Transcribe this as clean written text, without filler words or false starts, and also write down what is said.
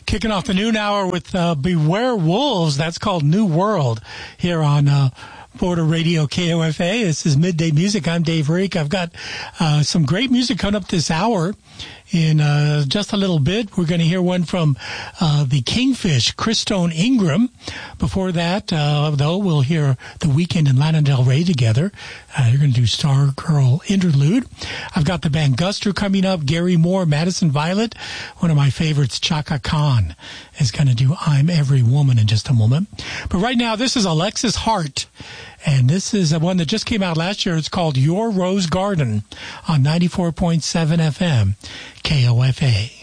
Kicking off the noon hour with Beware Wolves. That's called New World here on Border Radio KOFA. This is Midday Music. I'm Dave Reek. I've got some great music coming up this hour. In just a little bit, we're going to hear one from the Kingfish, Christone Ingram. Before that, though, we'll hear The Weeknd and Lana Del Rey together. They're going to do Star Girl Interlude. I've got the band Guster coming up, Gary Moore, Madison Violet. One of my favorites, Chaka Khan, is going to do I'm Every Woman in just a moment. But right now, this is Alexis Hart. And this is one that just came out last year. It's called Your Rose Garden on 94.7 FM, KOFA.